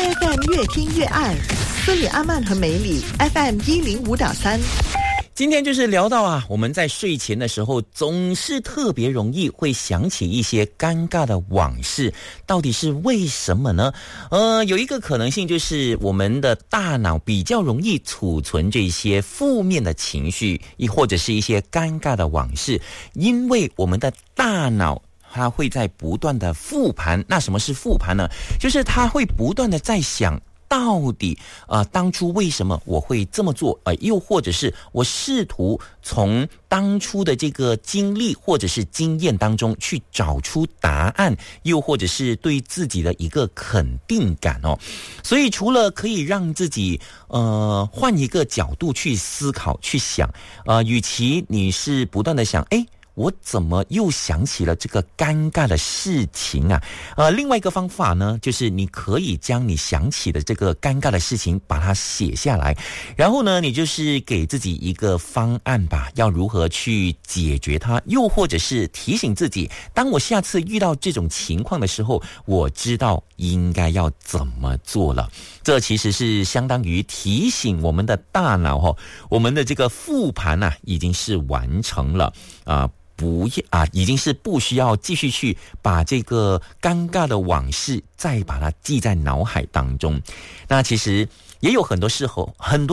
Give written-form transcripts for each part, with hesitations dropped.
，FM 越听越爱。斯里阿曼和梅里 FM 105.3。 今天就是聊到啊，我们在睡前的时候总是特别容易会想起一些尴尬的往事，到底是为什么呢？有一个可能性就是我们的大脑比较容易储存这些负面的情绪，亦或者是一些尴尬的往事，因为我们的大脑它会在不断的复盘。那什么是复盘呢？就是它会不断的在想到底当初为什么我会这么做，又或者是我试图从当初的这个经历或者是经验当中去找出答案，又或者是对自己的一个肯定感哦。所以除了可以让自己换一个角度去思考去想，与其你是不断的想我怎么又想起了这个尴尬的事情啊？另外一个方法呢，就是你可以将你想起的这个尴尬的事情把它写下来，然后呢，你就是给自己一个方案吧，要如何去解决它，又或者是提醒自己，当我下次遇到这种情况的时候，我知道应该要怎么做了。这其实是相当于提醒我们的大脑我们的这个复盘已经是完成了已经是不需要继续去把这个尴尬的往事再把它记在脑海当中。那其实也有很多时候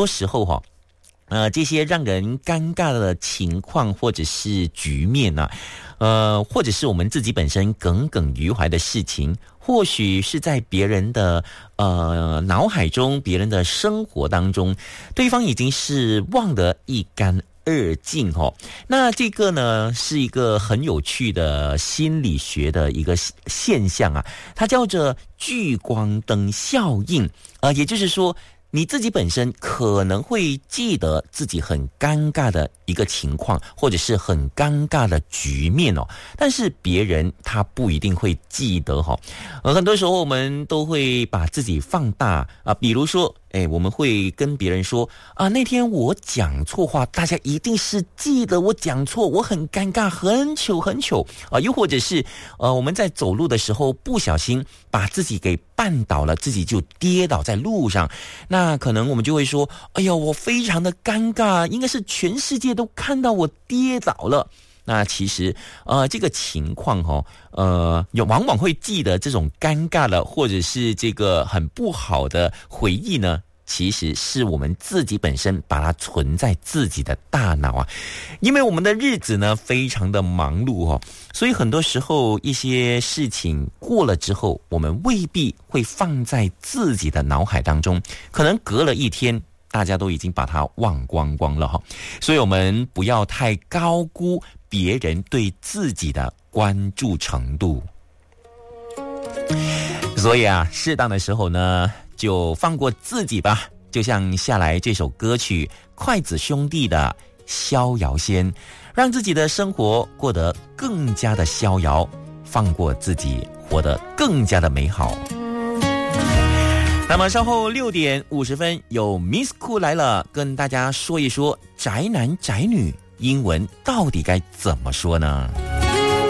这些让人尴尬的情况或者是局面或者是我们自己本身耿耿于怀的事情，或许是在别人的脑海中，别人的生活当中，对方已经是忘得一干二净那这个呢是一个很有趣的心理学的一个现象它叫做聚光灯效应也就是说你自己本身可能会记得自己很尴尬的一个情况，或者是很尴尬的局面但是别人他不一定会记得很多时候我们都会把自己放大比如说我们会跟别人说那天我讲错话，大家一定是记得我讲错，我很尴尬，很糗又或者是我们在走路的时候不小心把自己给绊倒了，自己就跌倒在路上，那可能我们就会说我非常的尴尬，应该是全世界都看到我跌倒了。那其实这个情况往往会记得这种尴尬的或者是这个很不好的回忆呢，其实是我们自己本身把它存在自己的大脑因为我们的日子呢非常的忙碌所以很多时候一些事情过了之后，我们未必会放在自己的脑海当中，可能隔了一天大家都已经把它忘光光了所以我们不要太高估别人对自己的关注程度。所以适当的时候呢就放过自己吧，就像下来这首歌曲筷子兄弟的逍遥仙，让自己的生活过得更加的逍遥，放过自己，活得更加的美好。那么稍后6点50分有 Miss Cool 来了，跟大家说一说宅男宅女英文到底该怎么说呢？